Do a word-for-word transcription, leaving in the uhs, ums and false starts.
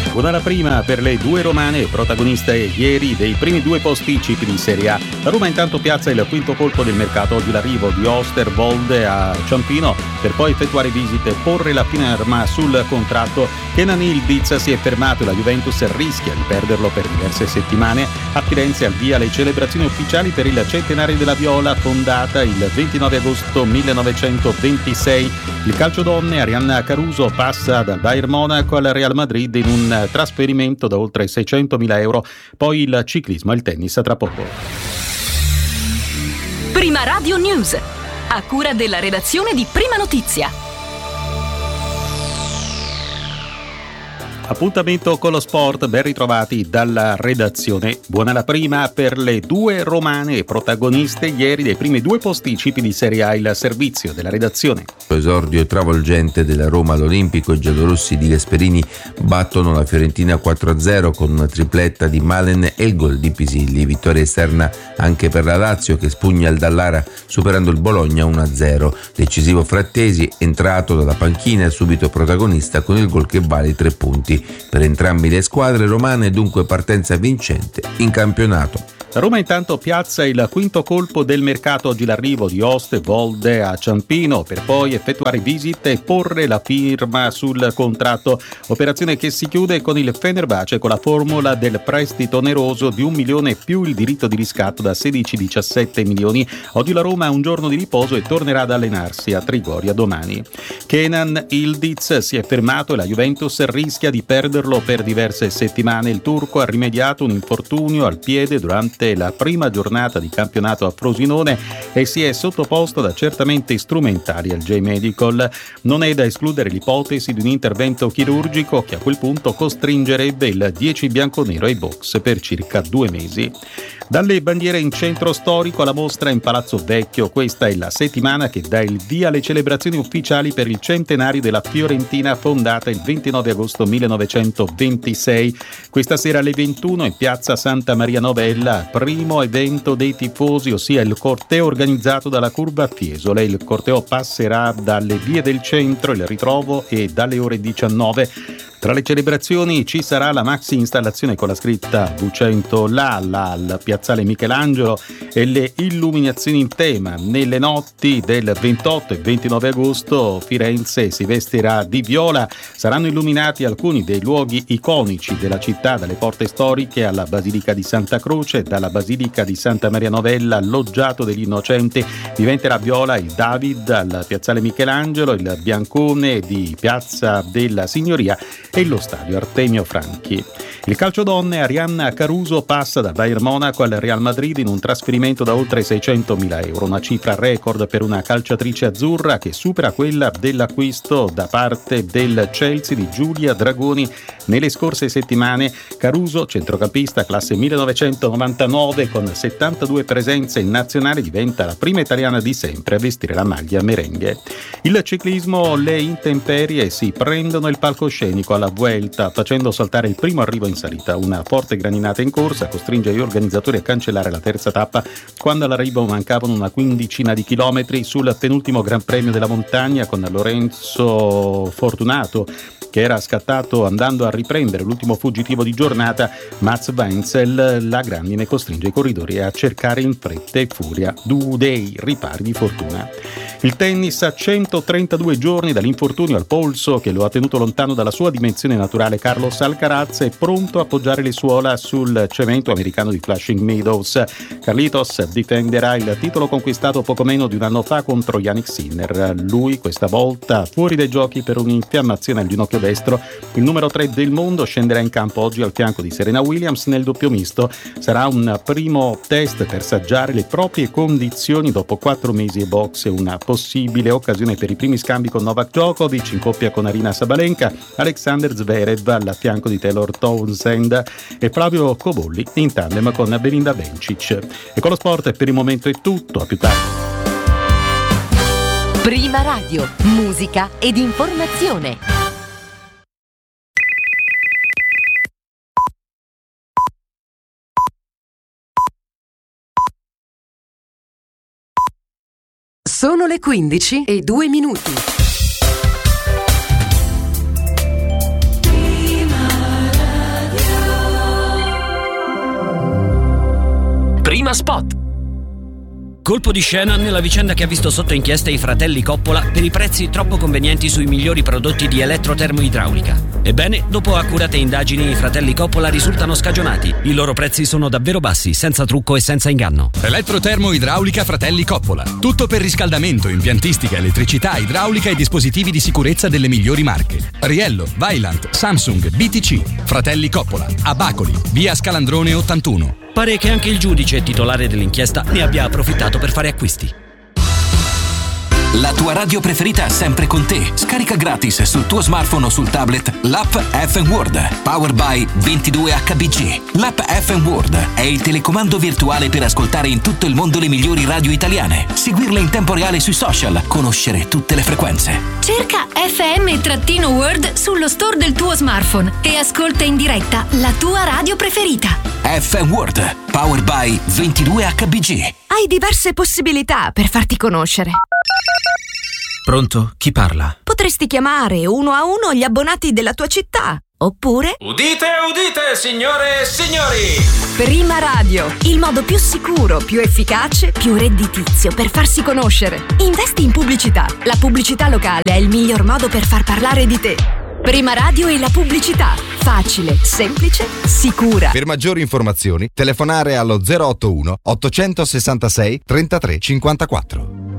Buona la prima per le due romane, protagoniste ieri dei primi due posticipi di Serie A. La Roma intanto piazza il quinto colpo del mercato, oggi l'arrivo di Oosterwolde a Ciampino per poi effettuare visite e porre la firma sul contratto. Kenan Yildiz si è fermato e la Juventus rischia di perderlo per diverse settimane. A Firenze al via le celebrazioni ufficiali per il centenario della Viola, fondata il ventinove agosto millenovecentoventisei. Il calcio donne, Arianna Caruso passa dal Bayern Monaco al Real Madrid in un trasferimento da oltre seicentomila euro. Poi il ciclismo e il tennis tra poco. Prima Radio News, a cura della redazione di Prima Notizia. Appuntamento con lo sport, ben ritrovati dalla redazione. Buona la prima per le due romane, protagoniste ieri dei primi due posticipi di Serie A, il servizio della redazione. Esordio travolgente della Roma all'Olimpico, i giallorossi di Gasperini battono la Fiorentina quattro a zero con una tripletta di Malen e il gol di Pisilli. Vittoria esterna anche per la Lazio che spugna il Dallara superando il Bologna uno a zero. Decisivo Frattesi, entrato dalla panchina e subito protagonista con il gol che vale tre punti. Per entrambe le squadre romane dunque partenza vincente in campionato. La Roma intanto piazza il quinto colpo del mercato, oggi l'arrivo di Oosterwolde a Ciampino per poi effettuare visite e porre la firma sul contratto. Operazione che si chiude con il Fenerbahce con la formula del prestito oneroso di un milione più il diritto di riscatto da sedici a diciassette milioni. Oggi la Roma ha un giorno di riposo e tornerà ad allenarsi a Trigoria domani. Kenan Yildiz si è fermato e la Juventus rischia di perderlo per diverse settimane. Il turco ha rimediato un infortunio al piede durante la prima giornata di campionato a Frosinone e si è sottoposto ad accertamenti strumentali al J-Medical. Non è da escludere l'ipotesi di un intervento chirurgico che a quel punto costringerebbe il dieci bianconero ai box per circa due mesi. Dalle bandiere in centro storico alla mostra in Palazzo Vecchio, questa è la settimana che dà il via alle celebrazioni ufficiali per il centenario della Fiorentina, fondata il ventinove agosto millenovecentoventisei. Questa sera alle ventuno in piazza Santa Maria Novella, primo evento dei tifosi, ossia il corteo organizzato dalla Curva Fiesole. Il corteo passerà dalle vie del centro, il ritrovo e dalle ore diciannove. Tra le celebrazioni ci sarà la maxi installazione con la scritta V cento Lalla al piazzale Michelangelo e le illuminazioni in tema. Nelle notti del ventotto e ventinove agosto Firenze si vestirà di viola. Saranno illuminati alcuni dei luoghi iconici della città, dalle porte storiche alla Basilica di Santa Croce, dalla Basilica di Santa Maria Novella al Loggiato degli Innocenti. Diventerà viola il David al piazzale Michelangelo, il Biancone di Piazza della Signoria e lo stadio Artemio Franchi. Il calcio donne, Arianna Caruso passa da Bayern Monaco al Real Madrid in un trasferimento da oltre seicentomila euro, una cifra record per una calciatrice azzurra che supera quella dell'acquisto da parte del Chelsea di Giulia Dragoni. Nelle scorse settimane Caruso, centrocampista classe millenovecentonovantanove con settantadue presenze in nazionale, diventa la prima italiana di sempre a vestire la maglia merengue. Il ciclismo, le intemperie si prendono il palcoscenico alla Vuelta facendo saltare il primo arrivo in salita. Una forte graninata in corsa costringe gli organizzatori a cancellare la terza tappa quando all'arrivo mancavano una quindicina di chilometri. Sul penultimo Gran Premio della Montagna con Lorenzo Fortunato che era scattato andando a riprendere l'ultimo fuggitivo di giornata, Mats Wenzel, la grandine costringe i corridori a cercare in fretta e furia dei ripari di fortuna. Il tennis, a centotrentadue giorni dall'infortunio al polso che lo ha tenuto lontano dalla sua dimensione naturale, Carlos Alcaraz è pronto a appoggiare le suola sul cemento americano di Flushing Meadows. Carlitos difenderà il titolo conquistato poco meno di un anno fa contro Jannik Sinner. Lui questa volta fuori dai giochi per un'infiammazione al ginocchio destro. Il numero tre del mondo scenderà in campo oggi al fianco di Serena Williams nel doppio misto. Sarà un primo test per saggiare le proprie condizioni dopo quattro mesi e box, una possibile occasione per i primi scambi con Novak Djokovic in coppia con Arina Sabalenka, Alexander Zverev al fianco di Taylor Townsend e Flavio Cobolli in tandem con Belinda Bencic. E con lo sport per il momento è tutto, a più tardi. Prima Radio, musica ed informazione. Sono le quindici e due minuti. Prima Spot. Colpo di scena nella vicenda che ha visto sotto inchiesta i fratelli Coppola per i prezzi troppo convenienti sui migliori prodotti di elettrotermoidraulica. Ebbene, dopo accurate indagini, i fratelli Coppola risultano scagionati. I loro prezzi sono davvero bassi, senza trucco e senza inganno. Elettrotermoidraulica Fratelli Coppola. Tutto per riscaldamento, impiantistica, elettricità, idraulica e dispositivi di sicurezza delle migliori marche. Riello, Vaillant, Samsung, B T C. Fratelli Coppola. A Bacoli, via Scalandrone ottantuno. Pare che anche il giudice titolare dell'inchiesta ne abbia approfittato per fare acquisti. La tua radio preferita è sempre con te. Scarica gratis sul tuo smartphone o sul tablet l'app F M World, powered by ventidue H B G. L'app F M World è il telecomando virtuale per ascoltare in tutto il mondo le migliori radio italiane, seguirle in tempo reale sui social, conoscere tutte le frequenze. Cerca F M-World sullo store del tuo smartphone e ascolta in diretta la tua radio preferita. F M World, powered by ventidue H B G. Hai diverse possibilità per farti conoscere. Pronto? Chi parla? Potresti chiamare uno a uno gli abbonati della tua città, oppure... Udite, udite, signore e signori! Prima Radio, il modo più sicuro, più efficace, più redditizio per farsi conoscere. Investi in pubblicità. La pubblicità locale è il miglior modo per far parlare di te. Prima Radio e la pubblicità. Facile, semplice, sicura. Per maggiori informazioni, telefonare allo zero otto uno ottocentosessantasei trentatré cinquantaquattro.